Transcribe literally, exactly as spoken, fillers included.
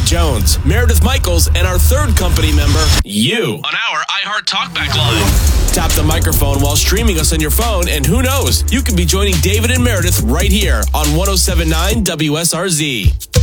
Jones, Meredith Michaels, and our third company member, you, on our iHeart Talkback line. Tap the microphone while streaming us on your phone, and who knows, you could be joining David and Meredith right here on one oh seven point nine W S R Z.